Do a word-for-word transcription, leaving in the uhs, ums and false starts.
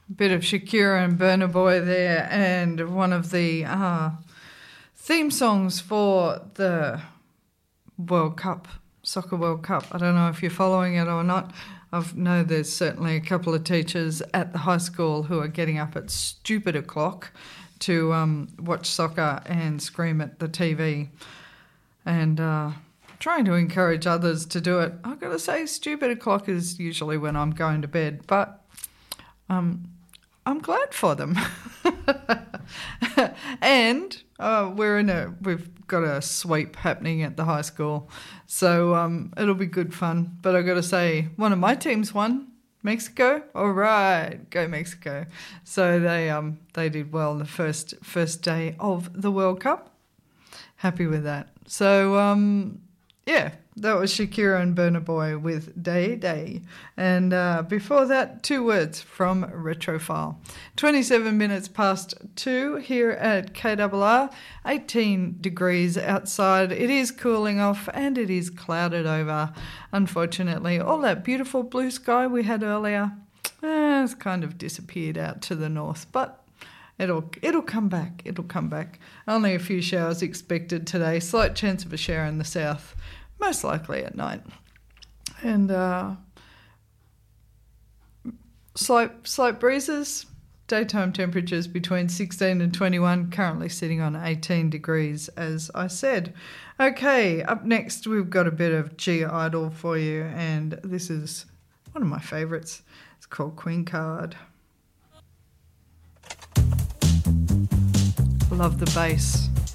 bit of Shakira and Burna Boy there, and one of the uh, theme songs for the World Cup, Soccer World Cup. I don't know if you're following it or not. I know there's certainly a couple of teachers at the high school who are getting up at stupid o'clock to um, watch soccer and scream at the T V, and uh, trying to encourage others to do it. I've got to say, stupid o'clock is usually when I'm going to bed, but um, I'm glad for them. And uh, we're in a we've got a sweep happening at the high school, so um, it'll be good fun. But I've got to say, one of my teams won. Mexico, all right, go Mexico. So they um they did well the first first day of the World Cup. Happy with that. So um yeah, that was Shakira and Burna Boy with Day Day. And uh, before that, Two Words from Retrofile. twenty-seven minutes past two here at K R R, eighteen degrees outside. It is cooling off and it is clouded over. Unfortunately, all that beautiful blue sky we had earlier eh, has kind of disappeared out to the north, but It'll it'll come back. It'll come back. Only a few showers expected today. Slight chance of a shower in the south, most likely at night. And uh, slight slight breezes. Daytime temperatures between sixteen and twenty-one. Currently sitting on eighteen degrees, as I said. Okay, up next we've got a bit of G Idol for you, and this is one of my favourites. It's called Queen Card. Love the bass.